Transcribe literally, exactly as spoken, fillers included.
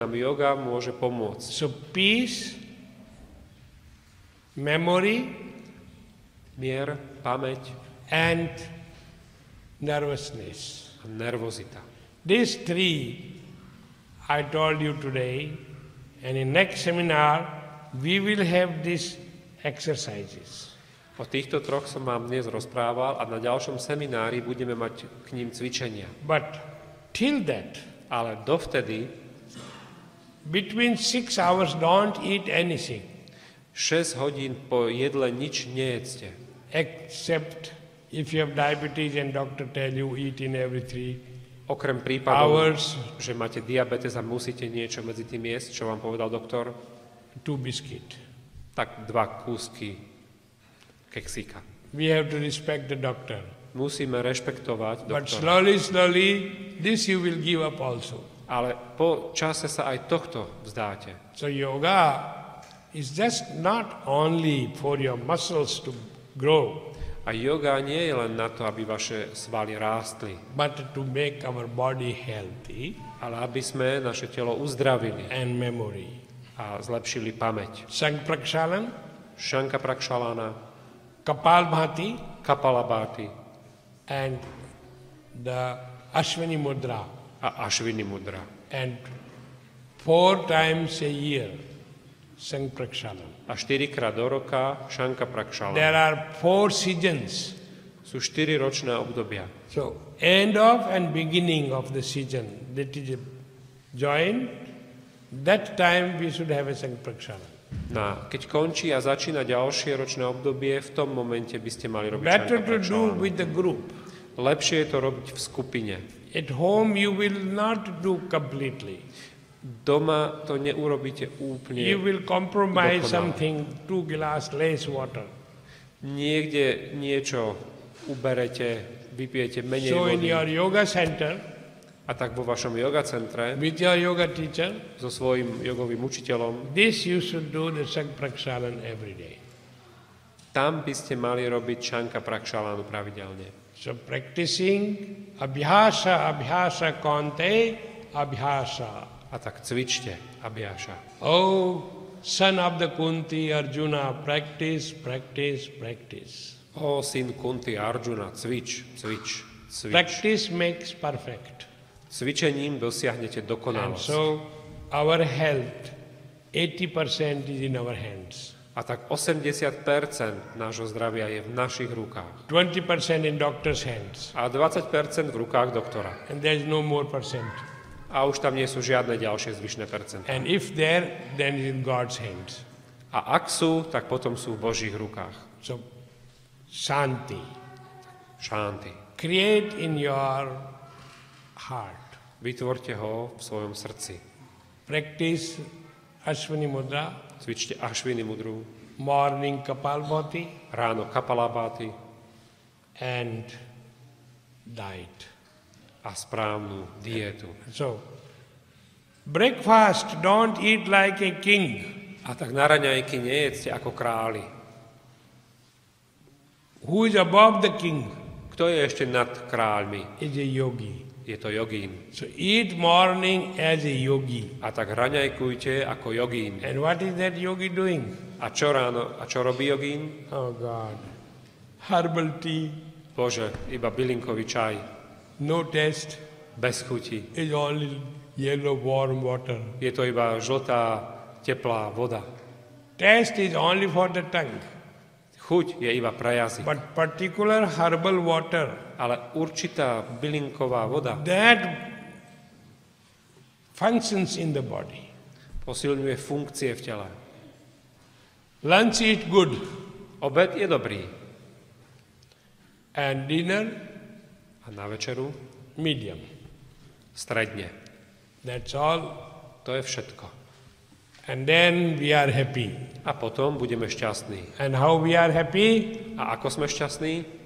Nám yoga môže pomôcť. So peace, memory, Mier, pamäť and nervousness. a nervozita. These three I told you today, and in next seminar we will have these exercises. O týchto troch som vám dnes rozprával a na ďalšom seminári budeme mať k ním cvičenia. But till that, Ale dovtedy between six hours don't eat anything šesť hodín po jedle nič nejedzte. except if you have diabetes and doctor tell you eat in every three Okrem prípadov, hours, že máte diabetes a musíte niečo medzi tým jesť, čo vám povedal doktor, two biscuit. tak dva kúsky keksíka. We have to respect the doctor. Musíme rešpektovať But doktora. slowly, slowly, this you will give up also. Ale po čase sa aj tohto vzdáte. So yoga is just not only for your muscles to grow, A yoga nie je len na to, aby vaše svaly rástli, but to make our body healthy ale aby sme naše telo uzdravili and memory. a zlepšili pamäť. Sang Prakshalan, Šanka Prakšalana, Kapalbhati, Kapalabhati and the Ashwini Mudra. a Ashwini Mudra. And four times a year, Sang Prakshalan. A štyrikrát do roka Šanka Prakšalana. There are four seasons. Sú štyri ročné obdobia. So, end of and beginning of the season, that is a join, that time we should have a Sang Prakshalan. Na, keď končí a začína ďalšie ročné obdobie, v tom momente by ste mali robiť Better Šanka to do Prakšalanu. with the group. Lepšie je to robiť v skupine. At home you will not do completely. Doma to neurobíte úplne. You will compromise dokonale. something, two glass less water. Niekde niečo uberete, vypijete menej So in vody. your yoga center, A tak vo vašom yoga centre with your yoga teacher, so svojím jogovým učiteľom, this you should do the Sang Prakshalan every day. tam by ste mali robiť Šanka Prakšalánu pravidelne. So practicing abhyasa, abhyasa kante, abhyasa. A tak cvičte, Abhyasa. Oh, son of the Kunti, Arjuna, practice, practice, practice. O, syn Kunti, Arjuna, cvič, cvič, cvič. Practice makes perfect. Cvičením dosiahnete And dokonalosť. so our health, eighty percent is in our hands. A tak osemdesiat percent nášho zdravia je v našich rukách. twenty percent in doctor's hands. A dvadsať percent v rukách doktora. And there is no more percent. A už tam nie sú žiadne ďalšie zvyšné percentá. And if there, then it is in God's hands. A ak sú, tak potom sú v Božích rukách. So, Shanti. Šanty. Create in your heart. Vytvorte ho v svojom srdci. Practice Ashwini Mudra, Cvičte Ashwini Mudru, morning Kapalbhati, ráno Kapalabhati and diet. a správnu dietu. So, breakfast, don't eat like a king. A tak na raňajky nejedzte ako králi. Who is above the king Kto je ešte nad kráľmi? is a yogi. Je to jogín. So, eat morning as a yogi. A tak raňajkujte ako jogín. And what is that yogi doing? A čo ráno? A čo robí jogín? Oh God. Herbal tea, Bože, iba bylinkový čaj, no taste, bez chuti. is only yellow warm water. Je to iba žltá, teplá voda. Taste is only for the tongue. Chuť je iba pre jazyk. But particular herbal water, Ale určitá bylinková voda that functions in the body. posilňuje funkcie v tele. Lunch eat good Obed je dobrý. and dinner A na večeru medium. stredne. That's all. To je všetko. And then we are happy. A potom budeme šťastní. And how we are happy? A ako sme šťastní?